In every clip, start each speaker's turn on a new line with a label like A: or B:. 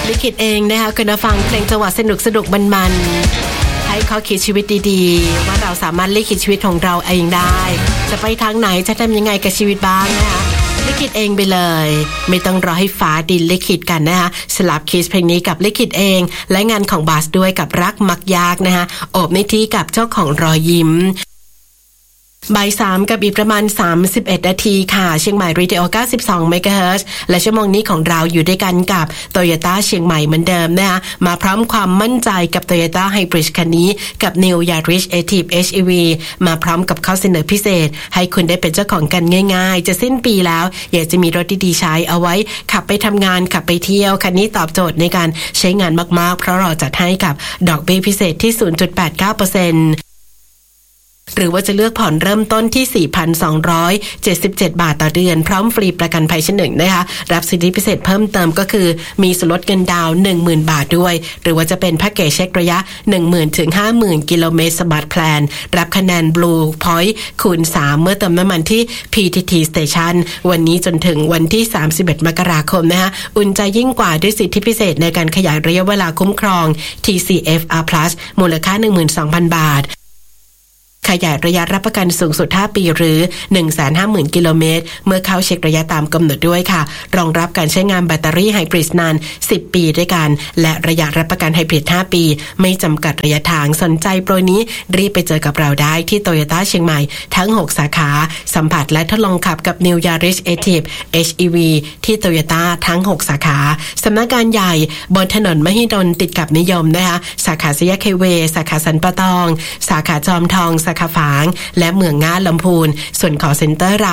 A: ลิขิตเองนะคะคุณฟังเพลงจังหวะสนุกมันๆให้ข้อคิดชีวิตดีๆว่าเราสามารถลิขิตชีวิตของเราเองได้จะไปทางไหนจะทำยังไงกับชีวิตบ้างนะคะลิขิตเองไปเลยไม่ต้องรอให้ฟ้าดินลิขิตกันนะคะสลับคิสเพลงนี้กับลิขิตเองและงานของบาสด้วยกับรักมักยากนะคะโอบนิธิกับเจ้าของรอยยิ้มบ่าย 3กับอีกประมาณ31นาทีค่ะเชียงใหม่เรดิโอ92 เมกะเฮิรตซ์และชั่วโมงนี้ของเราอยู่ด้วยกันกับ Toyota เชียงใหม่เหมือนเดิมนะคะมาพร้อมความมั่นใจกับ Toyota Hybrid คันนี้กับ New Yaris Active HEV มาพร้อมกับข้อเสนอพิเศษให้คุณได้เป็นเจ้าของกันง่ายๆจะสิ้นปีแล้วอยากจะมีรถดีๆใช้เอาไว้ขับไปทำงานขับไปเที่ยวคันนี้ตอบโจทย์ในการใช้งานมากๆเพราะเราจัดให้กับดอกเบี้ยพิเศษที่ 0.89%หรือว่าจะเลือกผ่อนเริ่มต้นที่ 4,277 บาทต่อเดือนพร้อมฟรีประกันภัยชั้น 1นะคะรับสิทธิพิเศษเพิ่มเติมก็คือมีส่วนลดเงินดาวน์ 10,000 บาทด้วยหรือว่าจะเป็นแพ็คเกจเช็คระยะ 10,000 ถึง 50,000 กิโลเมตรสมาร์ทแพลนรับคะแนน Blue Point คูณ 3 เมื่อเติมน้ำมันที่ PTT Station วันนี้จนถึงวันที่ 31 มกราคมนะคะอุ่นใจยิ่งกว่าด้วยสิทธิพิเศษในการขยายระยะเวลาคุ้มครอง TCFR Plus มูลค่า 12,000 บาทขยายระยะรับประกันสูงสุด5ปีหรือ 150,000 กิโลเมตรเมื่อเข้าเช็คระยะตามกำหนดด้วยค่ะรองรับการใช้งานแบตเตอรี่ไฮบริดนาน10ปีด้วยกันและระยะรับประกันไฮบริด5ปีไม่จำกัดระยะทางสนใจโปรนี้รีบไปเจอกับเราได้ที่ Toyota เชียงใหม่ทั้ง6สาขาสัมผัสและทดลองขับกับ New Yaris Active HEV ที่ Toyota ทั้ง6สาขาสำนักงานใหญ่บนถนนมหิดลติดกับนิยมนะคะสาขาสยามไฮเวย์สาขาสันปะตองสาขาจอมทองสาขาฝางและเมืองง่าลำพูนส่วน call center เรา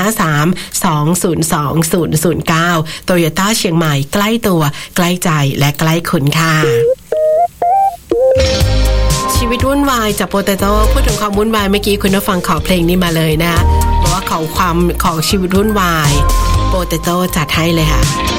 A: 053-202-009 Toyota เชียงใหม่ใกล้ตัวใกล้ใจและใกล้คุณค่ะชีวิตวุ่นวายจากโปเตโต้พูดถึงความวุ่นวายเมื่อกี้คุณผู้ฟังขอเพลงนี้มาเลยนะเพราะว่าของชีวิตวุ่นวายโปเตโต้จัดให้เลยค่ะ